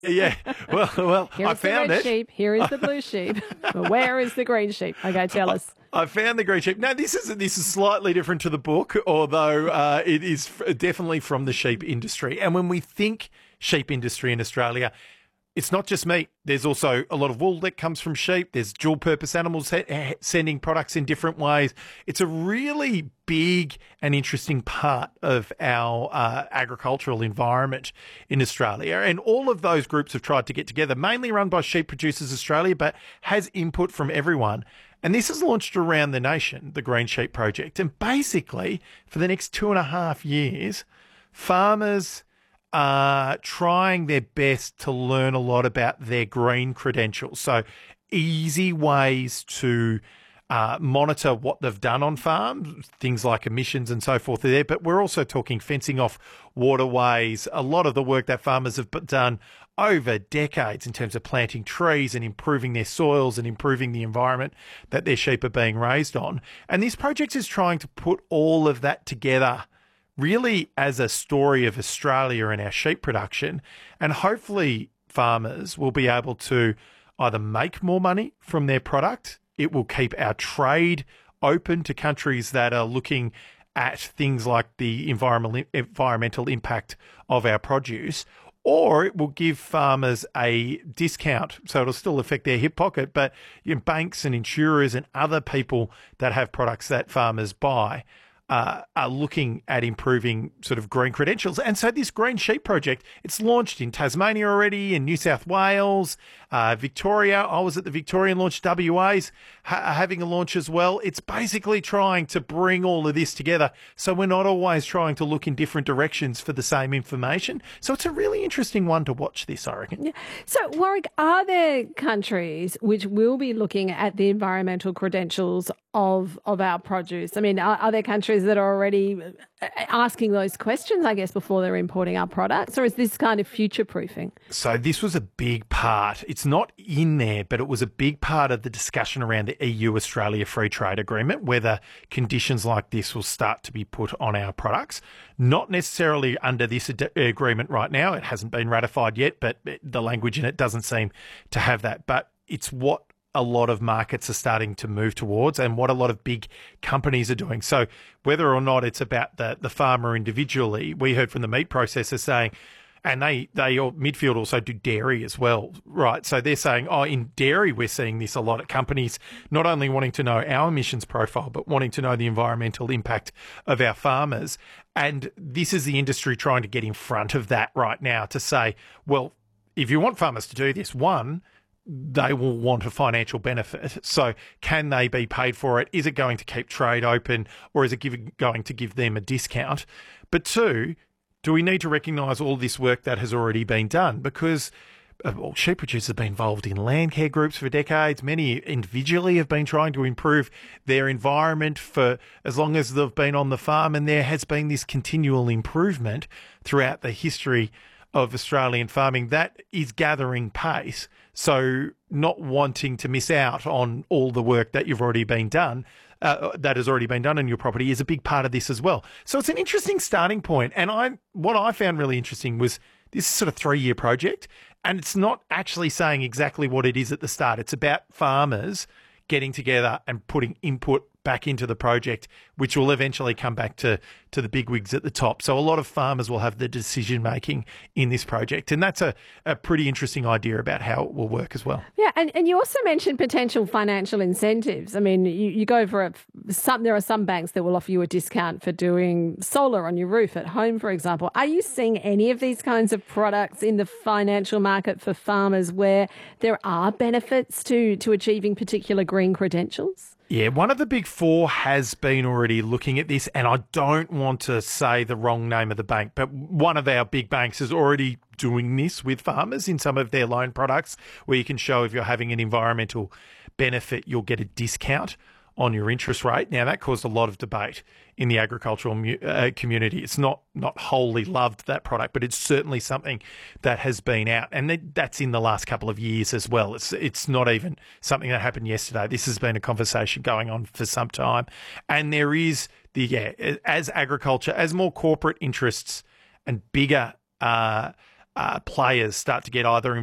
Yeah. Well, Here I is the found red it. sheep. Here is the blue sheep. But where is the green sheep? Okay, tell us. I found the green sheep. Now, this is slightly different to the book, although it is definitely from the sheep industry. And when we think sheep industry in Australia, it's not just meat. There's also a lot of wool that comes from sheep. There's dual-purpose animals sending products in different ways. It's a really big and interesting part of our agricultural environment in Australia. And all of those groups have tried to get together, mainly run by Sheep Producers Australia, but has input from everyone. And this is launched around the nation, the Green Sheep Project. And basically, for the next 2.5 years, farmers are trying their best to learn a lot about their green credentials. So easy ways to monitor what they've done on farms, things like emissions and so forth are there. But we're also talking fencing off waterways, a lot of the work that farmers have done over decades in terms of planting trees and improving their soils and improving the environment that their sheep are being raised on. And this project is trying to put all of that together really as a story of Australia and our sheep production. And hopefully farmers will be able to either make more money from their product. It will keep our trade open to countries that are looking at things like the environmental impact of our produce, or it will give farmers a discount. So it'll still affect their hip pocket, but banks and insurers and other people that have products that farmers buy are looking at improving sort of green credentials. And so this Green Sheep Project, it's launched in Tasmania already, in New South Wales, Victoria. I was at the Victorian launch. WA's having a launch as well. It's basically trying to bring all of this together so we're not always trying to look in different directions for the same information. So it's a really interesting one to watch this, I reckon. Yeah. So, Warwick, are there countries which will be looking at the environmental credentials of our produce? I mean, are there countries that are already asking those questions, I guess, before they're importing our products? Or is this kind of future-proofing? So this was a big part. It's not in there, but it was a big part of the discussion around the EU-Australia Free Trade Agreement, whether conditions like this will start to be put on our products. Not necessarily under this agreement right now. It hasn't been ratified yet, but the language in it doesn't seem to have that. But it's what a lot of markets are starting to move towards and what a lot of big companies are doing. So whether or not it's about the farmer individually, we heard from the meat processors saying, and they Midfield also do dairy as well, right? So they're saying, in dairy, we're seeing this a lot at companies, not only wanting to know our emissions profile, but wanting to know the environmental impact of our farmers. And this is the industry trying to get in front of that right now to say, well, if you want farmers to do this, one, they will want a financial benefit. So can they be paid for it? Is it going to keep trade open, or is it going to give them a discount? But two, do we need to recognise all this work that has already been done? Because sheep producers have been involved in land care groups for decades. Many individually have been trying to improve their environment for as long as they've been on the farm, and there has been this continual improvement throughout the history of Australian farming that is gathering pace. So not wanting to miss out on all the work that you've already been done, that has already been done on your property is a big part of this as well. So it's an interesting starting point. And what I found really interesting was this is sort of 3-year project, and it's not actually saying exactly what it is at the start. It's about farmers getting together and putting input back into the project, which will eventually come back to the bigwigs at the top. So a lot of farmers will have the decision-making in this project. And that's a pretty interesting idea about how it will work as well. Yeah, and you also mentioned potential financial incentives. I mean, you go for there are some banks that will offer you a discount for doing solar on your roof at home, for example. Are you seeing any of these kinds of products in the financial market for farmers where there are benefits to achieving particular green credentials? Yeah, one of the big four has been already looking at this, and I don't want to say the wrong name of the bank, but one of our big banks is already doing this with farmers in some of their loan products, where you can show if you're having an environmental benefit, you'll get a discount on your interest rate. Now, that caused a lot of debate in the agricultural community. It's not wholly loved, that product, but it's certainly something that has been out, and that's in the last couple of years as well. It's not even something that happened yesterday. This has been a conversation going on for some time, and there is as agriculture, as more corporate interests and bigger players start to get either